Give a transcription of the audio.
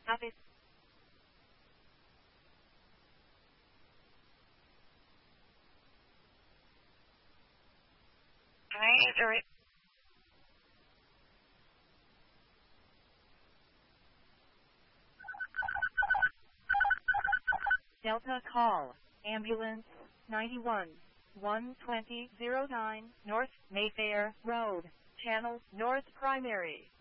Office. Alright. Delta call. Ambulance 91. 12009 North Mayfair Road. Channel North Primary.